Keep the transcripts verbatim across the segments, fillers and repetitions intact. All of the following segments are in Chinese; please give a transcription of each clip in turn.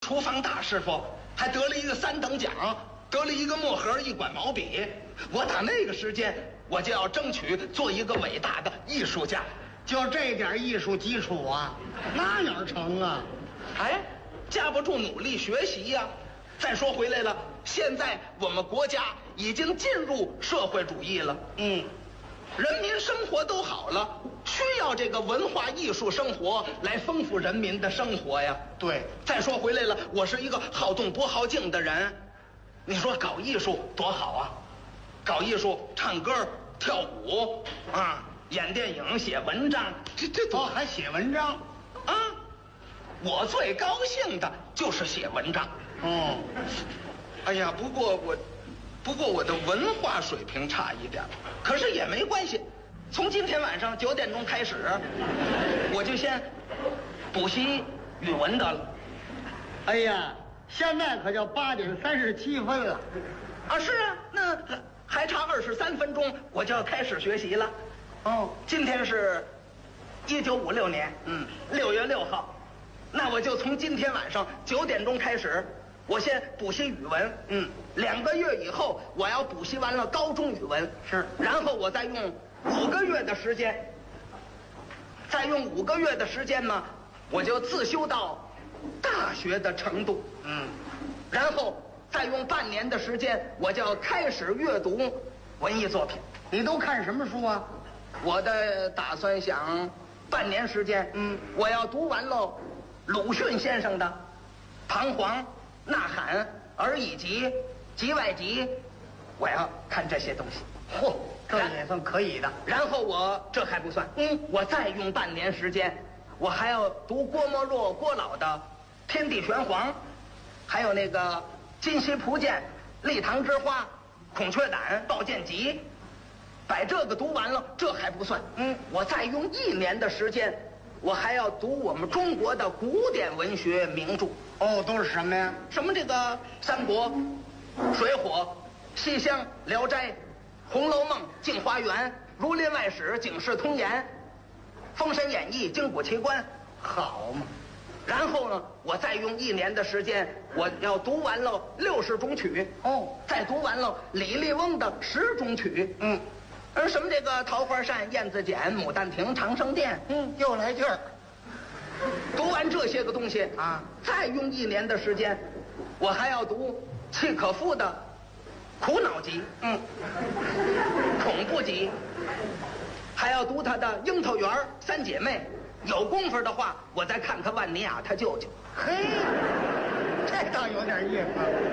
厨房大师傅，还得了一个三等奖，得了一个墨盒，一管毛笔。我打那个时间，我就要争取做一个伟大的艺术家。 就这点艺术基础啊，那哪成啊？ 哎，架不住努力学习呀、啊。再说回来了，现在我们国家已经进入社会主义了， 嗯， 人民生活都好了，需要这个文化艺术生活来丰富人民的生活呀。 对， 再说回来了，我是一个好动不好静的人，你说搞艺术多好啊！搞艺术，唱歌、跳舞啊，演电影、写文章，这这哦，还写文章啊！我最高兴的就是写文章。 哦， 哎呀，不过我，不过我的文化水平差一点，可是也没关系。从今天晚上九点钟开始，我就先补习语文得了。 哎呀，现在可就八点三十七分了。 啊，是啊，那还差二十三分钟，我就要开始学习了。 哦， 今天是一九五六年， 嗯， 六月六号，那我就从今天晚上九点钟开始。我先补习语文， 嗯， 两个月以后我要补习完了高中语文， 是， 然后我再用五个月的时间，再用五个月的时间嘛，我就自修到大学的程度， 嗯， 然后再用半年的时间，我就要开始阅读文艺作品。 你都看什么书啊？ 我的打算想半年时间， 嗯， 我要读完喽鲁迅先生的《彷徨》《呐喊》《而已集》《集外集》，我要看这些东西。 嚯，这也算可以的。 然后我这还不算， 嗯， 我再用半年时间，我还要读郭沫若、郭老的《天地玄黄》，还有那个金溪蒲剑、立堂之花、孔雀胆、宝剑集。把这个读完了，这还不算， 嗯， 我再用一年的时间，我还要读我们中国的古典文学名著。 哦，都是什么呀？ 什么这个三国、水浒、西厢、聊斋、红楼梦、镜花缘、儒林外史、警世通言、封神演义、金谷奇观， 好嘛。 然后呢，我再用一年的时间，我要读完了六十种曲。 哦， 再读完了李丽翁的十种曲。 嗯。 而什么这个桃花扇、燕子剪、牡丹亭、长生殿， 嗯，又来劲儿。 读完这些个东西啊， 再用一年的时间，我还要读契可夫的苦恼集， 嗯， 恐怖集，还要读他的樱桃园三姐妹。有功夫的话，我再看看万尼亚他舅舅。 嘿，这倒有点意思。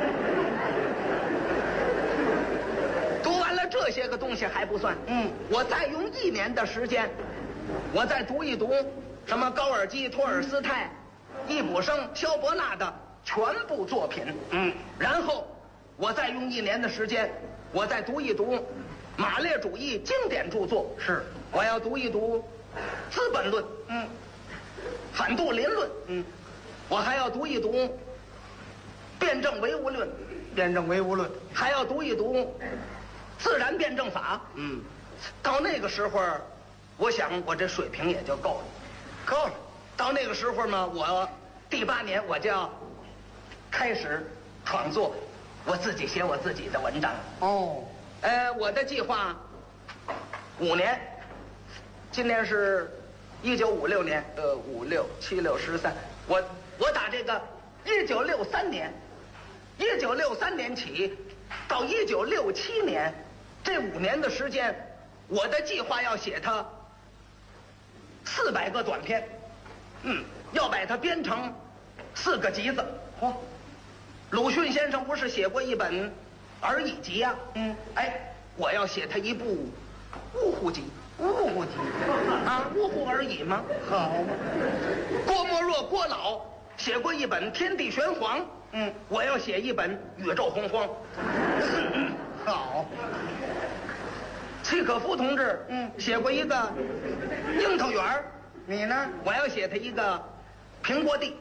读完了这些个东西还不算， 嗯， 我再用一年的时间，我再读一读什么高尔基、托尔斯泰、易卜生、萧伯纳的全部作品， 嗯， 然后我再用一年的时间，我再读一读马列主义经典著作， 是， 我要读一读《资本论》， 嗯， 反杜林论， 嗯， 我还要读一读《辩证唯物论》， 辩证唯物论， 还要读一读自然辩证法。 嗯， 到那个时候，我想我这水平也就够了， 够了。 到那个时候呢，我第八年我就要开始创作，我自己写我自己的文章。 哦， 呃，我的计划五年，今年是一九五六年，呃，五六七六十三，我我打这个一九六三年，一九六三年起到一九六七年这五年的时间，我的计划要写它四百个短篇，嗯，要把它编成四个集子。嚯、哦，鲁迅先生不是写过一本《而已集》呀？ 嗯， 哎，我要写他一部呜呼集。 呜呼集啊，呜呼而已吗？ 好嘛。 郭沫若郭老写过一本《天地玄黄》， 嗯， 我要写一本《宇宙洪荒》。 好。 契可夫同志， 嗯， 写过一个《樱桃园》， 你呢？ 我要写他一个《苹果地》。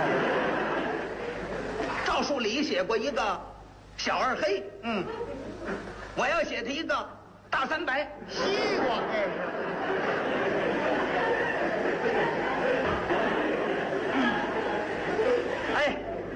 哦。 赵树理写过一个《小二黑》， 嗯， 我要写他一个《大三白》。 西瓜这是。